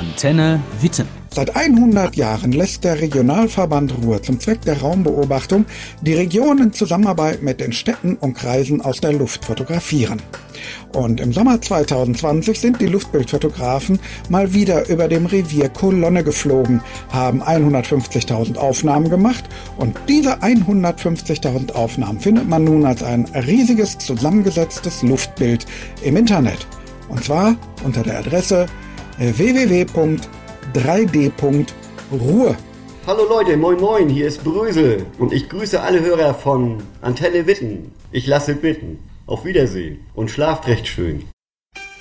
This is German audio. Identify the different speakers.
Speaker 1: Antenne Witten.
Speaker 2: Seit 100 Jahren lässt der Regionalverband Ruhr zum Zweck der Raumbeobachtung die Region in Zusammenarbeit mit den Städten und Kreisen aus der Luft fotografieren. Und im Sommer 2020 sind die Luftbildfotografen mal wieder über dem Revier Kolonne geflogen, haben 150.000 Aufnahmen gemacht und diese 150.000 Aufnahmen findet man nun als ein riesiges zusammengesetztes Luftbild im Internet. Und zwar unter der Adresse www.3d.ruhr.
Speaker 3: Hallo Leute, moin moin, hier ist Brösel und ich grüße alle Hörer von Antenne Witten. Ich lasse bitten. Auf Wiedersehen und schlaft recht schön.